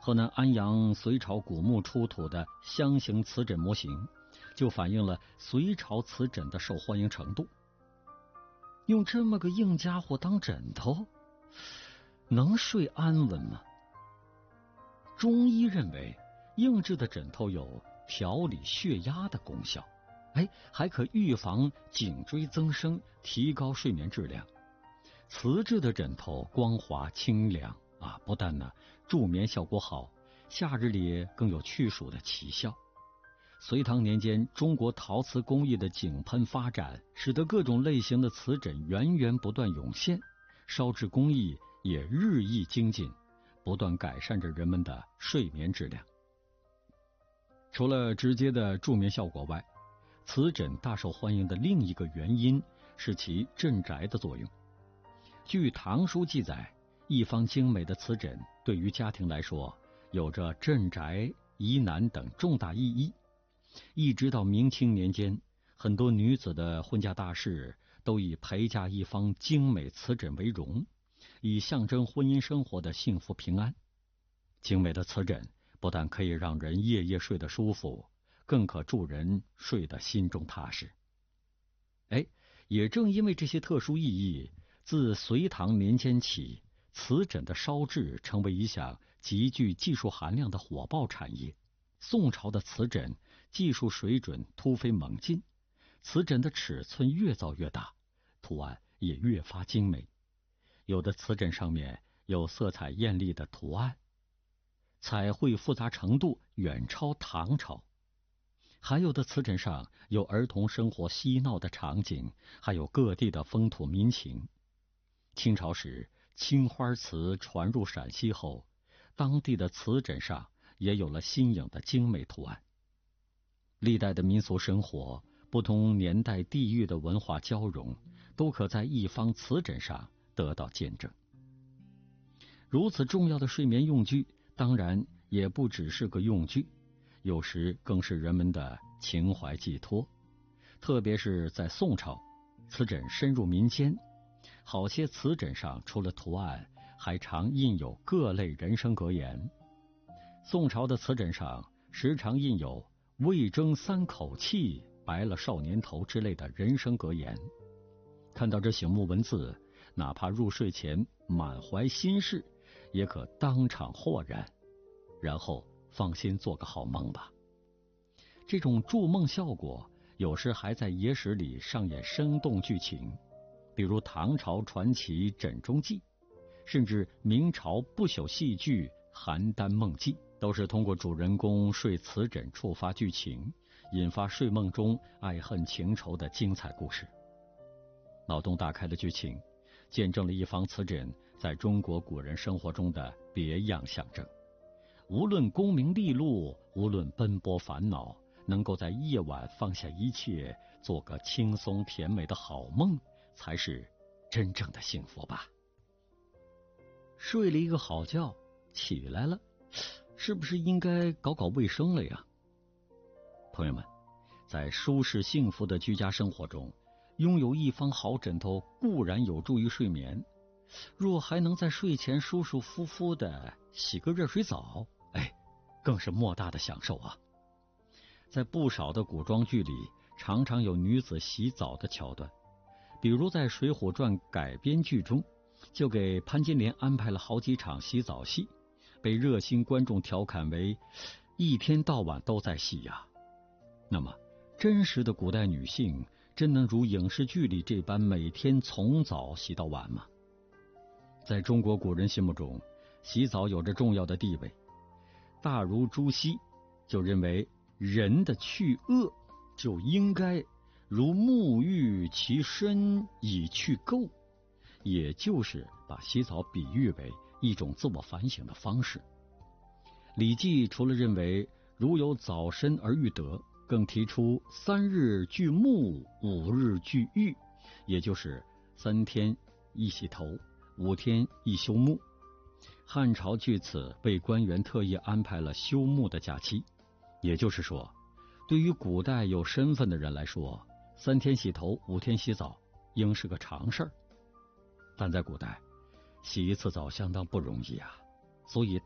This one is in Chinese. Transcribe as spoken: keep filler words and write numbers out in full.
河南安阳隋朝古墓出土的箱形瓷枕模型，就反映了隋朝瓷枕的受欢迎程度。用这么个硬家伙当枕头，能睡安稳吗？中医认为，硬质的枕头有调理血压的功效，哎，还可预防颈椎增生，提高睡眠质量。瓷质的枕头光滑清凉啊，不但呢助眠效果好，夏日里更有去暑的奇效。隋唐年间，中国陶瓷工艺的井喷发展，使得各种类型的瓷枕源源不断涌现，烧制工艺也日益精进，不断改善着人们的睡眠质量。除了直接的助眠效果外，瓷枕大受欢迎的另一个原因是其镇宅的作用。据《唐书》记载，一方精美的瓷枕对于家庭来说有着镇宅、宜难等重大意义。一直到明清年间，很多女子的婚嫁大事都以陪嫁一方精美瓷枕为荣，以象征婚姻生活的幸福平安。精美的瓷枕不但可以让人夜夜睡得舒服，更可助人睡得心中踏实。哎，也正因为这些特殊意义，自隋唐年间起，瓷枕的烧制成为一项极具技术含量的火爆产业。宋朝的瓷枕技术水准突飞猛进，瓷枕的尺寸越造越大，图案也越发精美。有的瓷枕上面有色彩艳丽的图案，彩绘复杂程度远超唐朝。还有的瓷枕上有儿童生活嬉闹的场景，还有各地的风土民情。清朝时，青花瓷传入陕西后，当地的瓷枕上也有了新颖的精美图案。历代的民俗生活，不同年代地域的文化交融，都可在一方瓷枕上得到见证。如此重要的睡眠用具，当然也不只是个用具，有时更是人们的情怀寄托。特别是在宋朝，瓷枕深入民间，好些瓷枕上除了图案，还常印有各类人生格言。宋朝的瓷枕上时常印有未争三口气，白了少年头之类的人生格言。看到这醒目文字，哪怕入睡前满怀心事，也可当场豁然，然后放心做个好梦吧。这种助梦效果有时还在野史里上演生动剧情，比如唐朝传奇《枕中记》，甚至明朝不朽戏剧《邯郸梦记》，都是通过主人公睡瓷枕触发剧情，引发睡梦中爱恨情仇的精彩故事。脑洞大开的剧情，见证了一方瓷枕在中国古人生活中的别样象征。无论功名利禄，无论奔波烦恼，能够在夜晚放下一切，做个轻松甜美的好梦，才是真正的幸福吧。睡了一个好觉，起来了，是不是应该搞搞卫生了呀？朋友们，在舒适幸福的居家生活中，拥有一方好枕头固然有助于睡眠，若还能在睡前舒舒服服的洗个热水澡，哎，更是莫大的享受啊！在不少的古装剧里，常常有女子洗澡的桥段，比如在《水浒传》改编剧中，就给潘金莲安排了好几场洗澡戏，被热心观众调侃为一天到晚都在洗呀。那么，真实的古代女性真能如影视剧里这般每天从早洗到晚吗？在中国古人心目中，洗澡有着重要的地位。大儒朱熹就认为，人的去恶就应该如沐浴其身以去垢，也就是把洗澡比喻为一种自我反省的方式。礼记除了认为如有早申而欲得，更提出三日俱沐，五日俱浴，也就是三天一洗头，五天一休沐。汉朝据此为官员特意安排了休沐的假期，也就是说，对于古代有身份的人来说，三天洗头，五天洗澡，应是个常事儿。但在古代，洗一次澡相当不容易啊，所以